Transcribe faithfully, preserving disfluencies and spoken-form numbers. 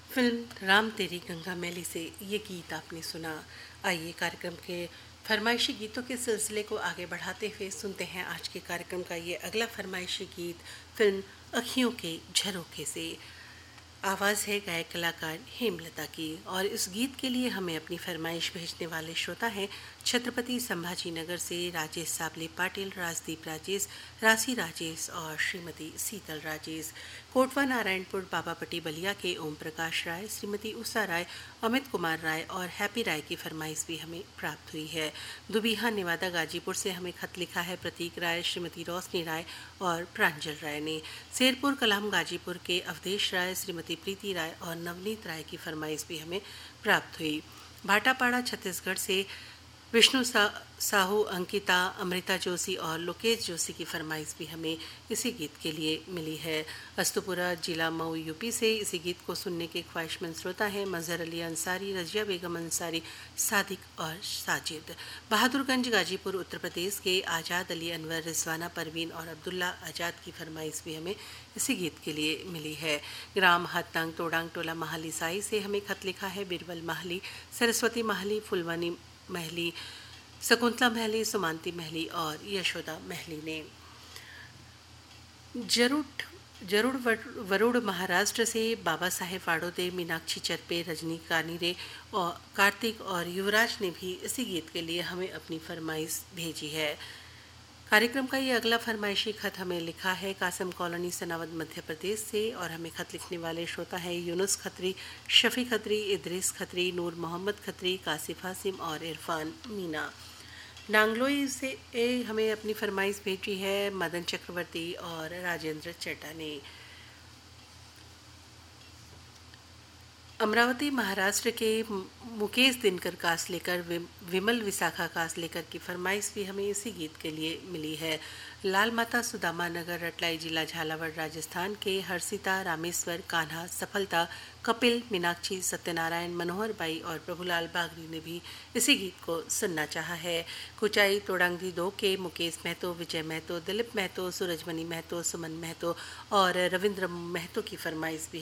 Film Ram तेरी गंगा मैली से ये गीत आपने सुना। आइए कार्यक्रम के फरमाइशी गीतों के सिलसिले को आगे बढ़ाते हुए सुनते हैं आज के कार्यक्रम का ये अगला फरमाइशी गीत फिल्म अखियों के झरोखे से। आवाज़ है गायक कलाकार हेमलता की और इस गीत के लिए हमें अपनी फरमाइश भेजने वाले श्रोता हैं छत्रपति संभाजी नगर से राजेश साबले पाटिल, राजदीप राजेश, राशि राजेश और श्रीमती शीतल राजेश। कोटवा नारायणपुर बाबापट्टी बलिया के ओम प्रकाश राय, श्रीमती उषा राय, अमित कुमार राय और हैप्पी राय की फरमाइश भी हमें प्राप्त हुई है। दुबिहा नेवादा गाजीपुर से हमें खत लिखा है प्रतीक राय, श्रीमती रोशनी राय और प्रांजल राय ने। शेरपुर कलाम गाजीपुर के अवधेश राय, श्रीमती प्रीति राय और नवनीत राय की फरमाइश भी हमें प्राप्त हुई। भाटापाड़ा छत्तीसगढ़ से विष्णु सा, साहू, अंकिता, अमृता जोशी और लोकेश जोशी की फरमाइश भी हमें इसी गीत के लिए मिली है। अस्तुपुरा जिला मऊ यूपी से इसी गीत को सुनने के ख्वाहिशमंद श्रोता हैं मजहर अली अंसारी, रजिया बेगम अंसारी, सादिक और साजिद। बहादुरगंज गाजीपुर उत्तर प्रदेश के आज़ाद अली अनवर, रिजवाना परवीन और अब्दुल्ला आज़ाद की फरमाइश भी हमें इसी गीत के लिए मिली है। ग्राम हतंग तोडांग टोला महली साई से हमें खत लिखा है बिरबल महली, सरस्वती महली, फुलवानी महली, शकुंतला महली, सुमांती महली और यशोदा महली ने। जरूर जरूर वरुड़ महाराष्ट्र से बाबा साहेब वाड़ोदे, मीनाक्षी चरपे, रजनी कानीरे और कार्तिक और युवराज ने भी इसी गीत के लिए हमें अपनी फरमाइश भेजी है। कार्यक्रम का ये अगला फरमाइशी खत हमें लिखा है कासिम कॉलोनी सनावद मध्य प्रदेश से और हमें खत लिखने वाले श्रोता हैं यूनुस खत्री, शफी खत्री, इद्रिस खत्री, नूर मोहम्मद खत्री, कासिफ हासिम और इरफान मीना। नांगलोई से ए हमें अपनी फरमाइश भेजी है मदन चक्रवर्ती और राजेंद्र चड्डा ने। अमरावती महाराष्ट्र के मुकेश दिनकर कासलेकर, विमल विशाखा कासलेकर की फरमाइश भी हमें इसी गीत के लिए मिली है। लाल माता सुदामा नगर रटलाई जिला झालावाड़ राजस्थान के हर्षिता, रामेश्वर, कान्हा, सफलता, कपिल, मीनाक्षी, सत्यनारायण, मनोहर बाई और प्रभुलाल बागरी ने भी इसी गीत को सुनना चाहा है। कुचाई तोडांगी दो के मुकेश महतो, विजय महतो, दिलीप महतो, सूरजमणि महतो, सुमन महतो और रविंद्र महतो की फरमाइश भी